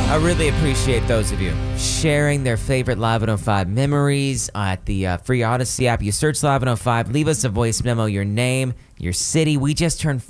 I really appreciate those of you sharing their favorite Live 105 memories at the free Odyssey app. You search Live 105, leave us a voice memo, your name, your city. We just turned